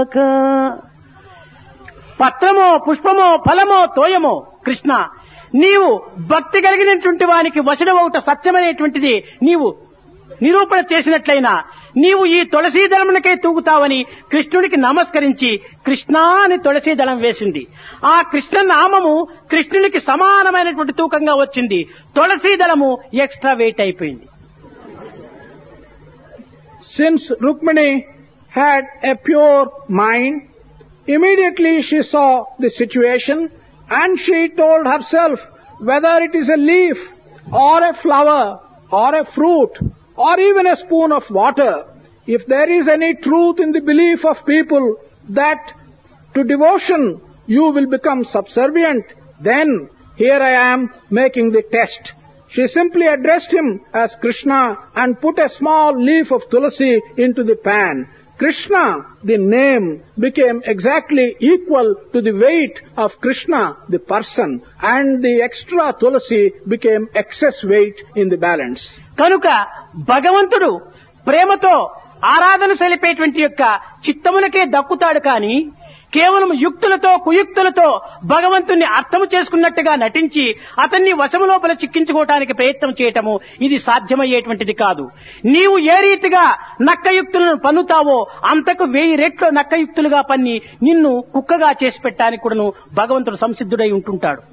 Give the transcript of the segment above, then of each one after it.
పత్రమో పుష్పమో ఫలమో తోయమో కృష్ణ నీవు భక్తి కలిగినటువంటి వానికి వశుడవవుట సత్యమైనటువంటిది నీవు నిరూపణ చేసినట్లయినా నీవు ఈ తులసీ దళమునకే తూగుతావని కృష్ణుడికి నమస్కరించి కృష్ణ అని తులసీ దళం వేసింది. ఆ కృష్ణ నామము కృష్ణునికి సమానమైనటువంటి తూకంగా వచ్చింది. తులసీ దళము ఎక్స్ట్రా వెయిట్ అయిపోయింది. Since Rukmini had a pure mind, immediately she saw the situation and she told herself whether it is a leaf or a flower or a fruit or even a spoon of water, if there is any truth in the belief of people that to devotion you will become subservient, then here I am making the test. She simply addressed him as Krishna and put a small leaf of tulasi into the pan. Krishna, the name, became exactly equal to the weight of Krishna, the person, and the extra tulasi became excess weight in the balance. కనుక భగవంతుడు ప్రేమతో ఆరాధన సలిపేటువంటి యొక్క చిత్తమునకే దక్కుతాడు కానీ కేవలం యుక్తులతో కుయుక్తులతో భగవంతుణ్ణి అర్థం చేసుకున్నట్టుగా నటించి అతన్ని వశములోపల చిక్కించుకోవటానికి ప్రయత్నం చేయటము ఇది సాధ్యమయ్యేటువంటిది కాదు. నీవు ఏ రీతిగా నక్కయుక్తులను పన్నుతావో అంతకు 1000 రెట్లు నక్కయుక్తులుగా పన్ని నిన్ను కుక్కగా చేసి పెట్టడానికి కూడాను భగవంతుడు సంసిద్ధుడై ఉంటుంటాడు.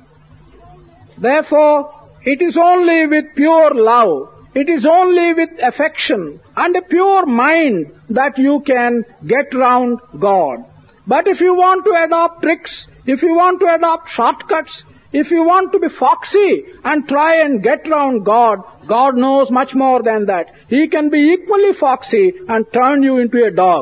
Therefore, it is only with pure love, it is only with affection and a pure mind that you can get round God. But if you want to adopt tricks, if you want to adopt shortcuts, if you want to be foxy and try and get round God, God knows much more than that. He can be equally foxy and turn you into a dog.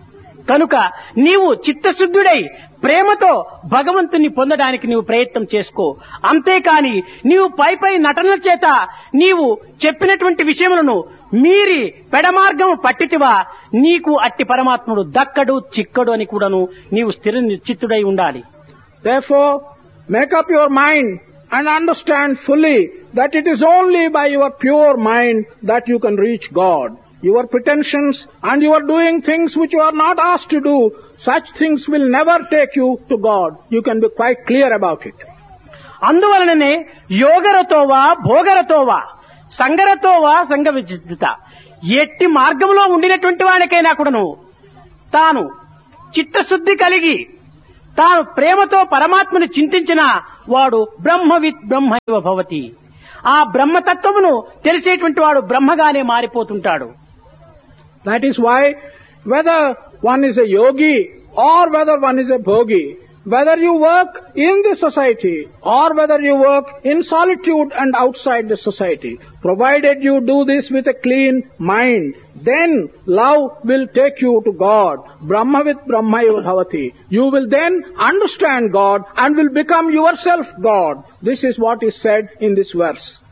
కనుక నీవు చిత్తశుద్ధుడై ప్రేమతో భగవంతుని పొందడానికి నీవు ప్రయత్నం చేసుకో. అంతేకాని నీవు పై నటనల చేత నీవు చెప్పినటువంటి విషయములను మీరి పెడమార్గం పట్టితివా నీకు అట్టి పరమాత్ముడు దక్కడు చిక్కడు అని కూడాను నీవు స్థిర నిశ్చితుడై ఉండాలి. Therefore, make up your mind and understand fully that it is only by your pure mind that you can reach God. Your pretensions and you are doing things which you are not asked to do, such things will never take you to God. You can be quite clear about it. అందువలననే యోగరతోవా భోగరతోవా సంగరతోవా సంగ విచిత్త ఎట్టి మార్గంలో ఉండినటువంటి వాడికైనా కూడాను తాను చిత్తశుద్ధి కలిగి తాను ప్రేమతో పరమాత్మను చింతించిన వాడు బ్రహ్మవిత్ బ్రహ్మైవ భవతి. ఆ బ్రహ్మతత్వమును తెలిసేటువంటి వాడు బ్రహ్మగానే మారిపోతుంటాడు. That is why whether one is a yogi or whether one is a bhogi, whether you work in the society or whether you work in solitude and outside the society, provided you do this with a clean mind, then love will take you to God. Brahmavit Brahmaiva Bhavati. You will then understand God and will become yourself God. This is what is said in this verse.